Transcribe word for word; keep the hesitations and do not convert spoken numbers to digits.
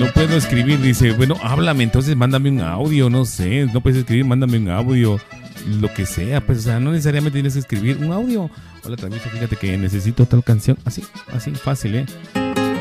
No puedo escribir, dice, bueno, háblame, entonces mándame un audio, no sé, no puedes escribir, mándame un audio, lo que sea, pues, o sea, no necesariamente tienes que escribir un audio. Hola, Traviso, fíjate que necesito tal canción, así, así, fácil, ¿eh?